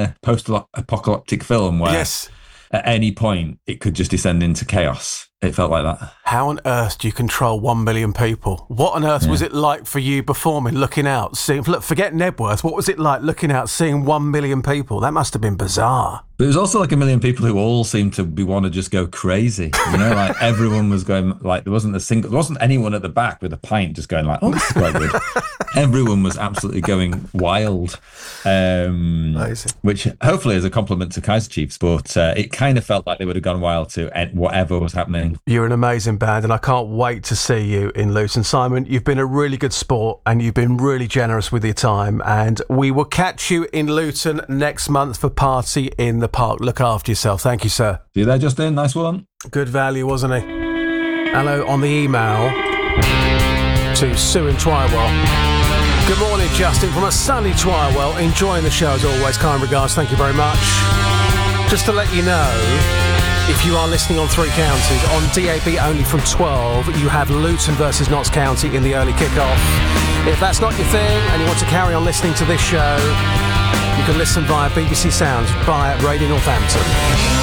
a post-apocalyptic film where Yes. at any point it could just descend into chaos. It felt like that. How on earth do you control 1 million people? What on earth was it like for you performing, looking out, seeing? Look, forget Nebworth. What was it like looking out, seeing 1 million people? That must have been bizarre. But it was also like 1 million people who all seemed to want to just go crazy. You know, like everyone was going, like there wasn't anyone at the back with a pint just going like, oh, this is quite good. Everyone was absolutely going wild. Amazing. Which hopefully is a compliment to Kaiser Chiefs, but it kind of felt like they would have gone wild to whatever was happening. You're an amazing band, and I can't wait to see you in Luton. Simon, you've been a really good sport, and you've been really generous with your time, and we will catch you in Luton next month for Party in the Park. Look after yourself. Thank you, sir. See you there, Justin. Nice one. Good value, wasn't he? Hello on the email to Sue in Twywell. Good morning, Justin, from a sunny Twywell. Enjoying the show as always. Kind regards. Thank you very much. Just to let you know, if you are listening on 3 counties, on DAB only from 12, you have Luton versus Notts County in the early kick-off. If that's not your thing and you want to carry on listening to this show, you can listen via BBC Sounds via Radio Northampton.